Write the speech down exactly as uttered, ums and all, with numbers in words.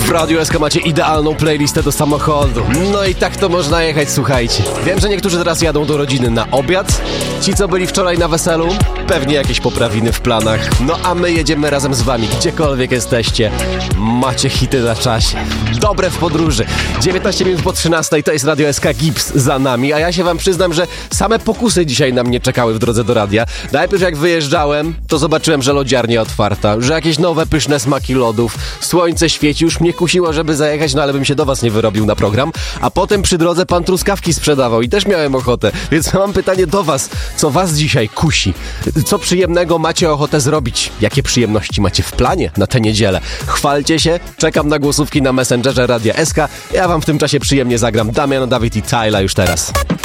W Radiu S K macie idealną playlistę do samochodu. No i tak to można jechać, słuchajcie. Wiem, że niektórzy teraz jadą do rodziny na obiad. Ci, co byli wczoraj na weselu, pewnie jakieś poprawiny w planach. No a my jedziemy razem z wami, gdziekolwiek jesteście. Macie hity na czasie. Dobre w podróży. dziewiętnaście minut po trzynastej to jest Radio S K, Gips za nami. A ja się wam przyznam, że same pokusy dzisiaj na mnie czekały w drodze do radia. Najpierw jak wyjeżdżałem, to zobaczyłem, że lodziarnia otwarta, że jakieś nowe pyszne smaki lodów. Słońce świeci, już mnie kusiło, żeby zajechać, no ale bym się do was nie wyrobił na program. A potem przy drodze pan truskawki sprzedawał i też miałem ochotę. Więc mam pytanie do was, co was dzisiaj kusi? Co przyjemnego macie ochotę zrobić? Jakie przyjemności macie w planie na tę niedzielę? Chwalcie się, czekam na głosówki na Messengerze Radia S K. Ja wam w tym czasie przyjemnie zagram Damian, Dawid i Tyla już teraz.